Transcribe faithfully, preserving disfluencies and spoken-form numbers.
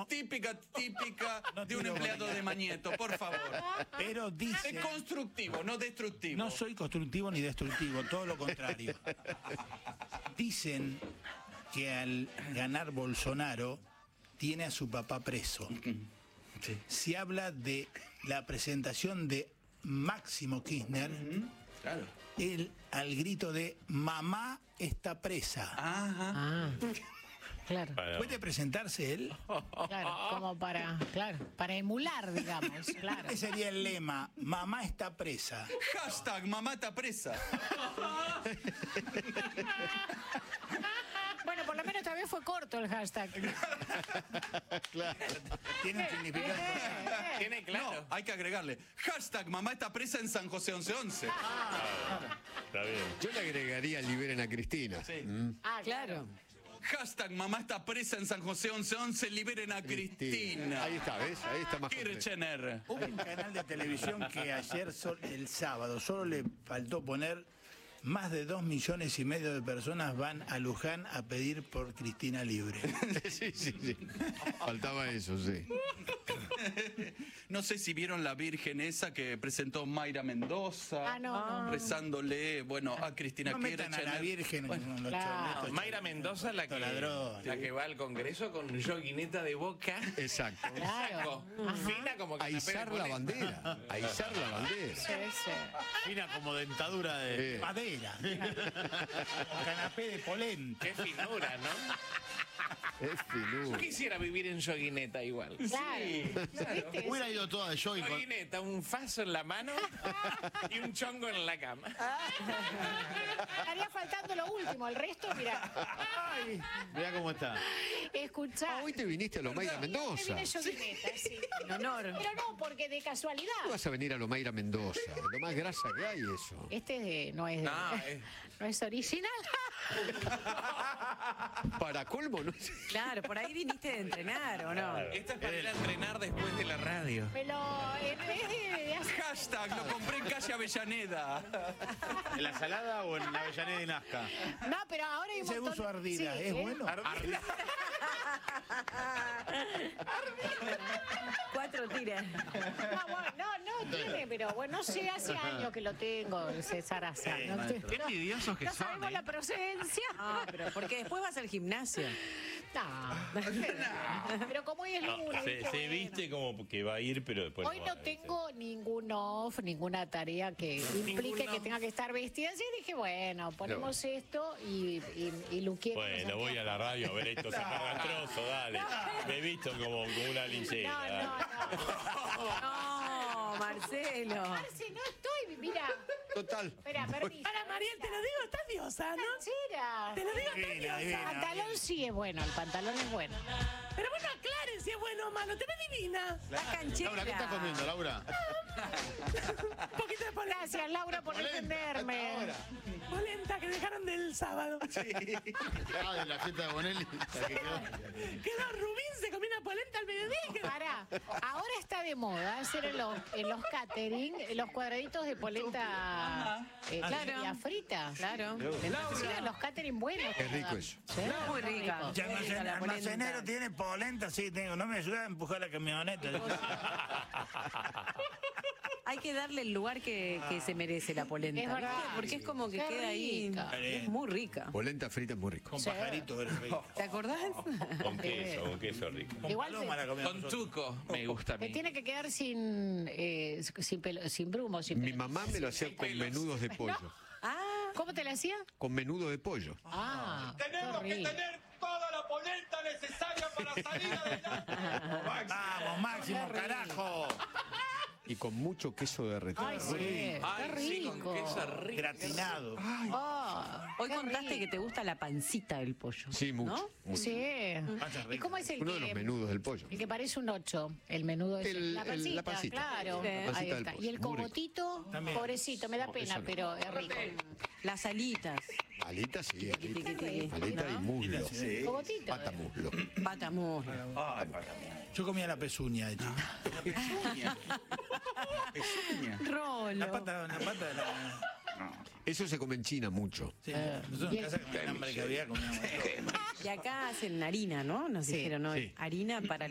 no, típica, típica no de un tiro empleado bola. de Mañeto, por favor. pero dicen... Es constructivo, no destructivo. No soy constructivo ni destructivo, todo lo contrario. Dicen que al ganar Bolsonaro tiene a su papá preso. Sí. Se habla de la presentación de Máximo Kirchner, Claro. él al grito de mamá está presa. Ajá. Ah, claro, ¿Puede presentarse él? claro, como para, claro, para emular, digamos, claro. Ese sería el lema, mamá está presa. Hashtag mamá está presa. Bueno, por lo menos esta vez fue corto el hashtag. Claro. Tiene un significado. Tiene claro. No, hay que agregarle. Hashtag mamá está presa en San José once once. Está bien. Yo le agregaría liberen a Cristina. Sí. Mm. Ah, claro. Hashtag mamá está presa en San José once once, liberen a Cristina. Ahí está, ¿ves? Ahí está más completo. Kirchner. Hubo un canal de televisión que ayer, sol- el sábado, solo le faltó poner más de dos millones y medio de personas van a Luján a pedir por Cristina libre. Sí, sí, sí. Faltaba eso, sí. No sé si vieron la virgen esa que presentó Mayra Mendoza. Ah, no, no. Rezándole, bueno, a Cristina No metan a la Kirchner. Virgen con los claro. estos Mayra Mendoza, la que, ladrones. la que va al Congreso con yoguineta de boca. Exacto. Claro. Saco, fina como que A izar la bandera. A izar la bandera. Sí, sí. Fina como dentadura de... Eh, madera. O canapé de polenta. Qué finura, ¿no? es Yo finura. quisiera vivir en yoguineta igual. Claro. ¿Viste? Hubiera ido toda de jogging con... Yoguineta, un faso en la mano y un chongo en la cama. Estaría faltando lo último, el resto, mira. Mirá cómo está. Escuchá. Ah, hoy te viniste a Lomaira Me Mendoza. vine yo guineta, sí. En honor. Pero no, porque de casualidad. ¿Cómo vas a venir a Lomaira Mendoza? Lo más grasa que hay eso. Este es de- no es de- No, es- no es original. Para colmo, no sé. Claro, por ahí viniste de entrenar, ¿o no? Esta es para ir a entrenar después de la radio. Me lo. En vez de, de hacer- Hashtag lo compré en calle Avellaneda. ¿En la salada o en la Avellaneda y Nazca? No, pero ahora hay un Ese montón- uso ardida, Sí, ¿es ¿eh? bueno? Cuatro tiras. No, bueno, no, no tiene, pero bueno, no sé, hace años que lo tengo, César Asa. Sí, No, maestro. Qué envidiosos que no son. sabemos ¿eh? la procedencia. Ah, pero porque después vas al gimnasio. No. Pero como hoy es lunes. Se, dije, se bueno. viste como que va a ir, pero después Hoy no no va, tengo ningún off, ninguna tarea que implique que tenga que estar vestida. Así dije, bueno, ponemos esto y, y, y luquemos. Bueno, voy a la radio a ver esto, sacar trozo, dale. Me he visto como, como una linchera. No, no, no. No, Marcelo. Marce, no estoy, mira. Total. Espera, permiso. Para Mariel, te lo digo, estás diosa, ¿no? Canchera. Te lo digo, estás Divina, diosa. divina. El pantalón sí es bueno, el pantalón es bueno. Pero bueno, aclaren si es bueno o malo. Te ves divina. Estás canchera. Laura, ¿qué estás comiendo, Laura? Un poquito de polenta. Gracias, Laura, por defenderme. Polenta que dejaron del sábado. Ah, de la fiesta de Bonelli. La que quedó. Quedó Rubín, se comió una polenta al mediodía. y quedó- Pará, ahora está de moda hacer en los, en los catering los cuadraditos de polenta eh, Claro. ya frita. Claro. Sí, los catering buenos. Es rico eso. Sí, Muy rica. Ya Muy rica almacen- la polenta. almacenero tiene polenta, sí, tengo. No me ayuda a empujar la camioneta. Hay que darle el lugar que, que se merece la polenta. Es verdad. ¿viste? Porque es como que Qué queda ahí. rica. Es muy rica. Polenta frita es muy rico. Con Sí. pajaritos del rey. ¿Te acordás? Con queso, con queso rico. Con Igual paloma se- la comemos Con nosotros. tuco me gusta a Te mí. tiene que quedar sin, eh, sin, pelo, sin brumo, sin Mi pelo. mamá me lo hacía con menudos de pollo. Ah, ¿cómo te la hacía? Con menudo de pollo. Ah, Tenemos qué que rico. tener toda la polenta necesaria para salir adelante. Vamos, Máximo, Qué rico. carajo. Y con mucho queso derretido. Ay, sí, qué Ay, sí, rico. con queso rico. Gratinado. Ah, Hoy qué contaste rico. que te gusta la pancita del pollo. Sí, mucho. ¿No? mucho. Sí. Panza ¿Y rica. cómo es el Uno que, de los menudos del pollo. el que parece un ocho? El menudo es El- la el- pancita, la pancita. claro. Sí. La Ahí pancita del está. pollo. Y el Muy rico. cogotito, También. pobrecito, me da No, pena, eso no. pero es rico. Las alitas. Alita, sí. Tiqui, Alita, tiqui, tiqui. alita y ¿No? muslo. Sí. Cogotito. Pata muslo. Patamur. Yo comía la pezuña, de chico. Pezuña. Pezuña. La Rolo. pata, la pata de la... Eso se come en China mucho. Sí, nosotros y en el- casa con el hambre que había comíamos todo. Y acá hacen harina, ¿no? Nos Sí. dijeron, ¿no? Sí. Harina para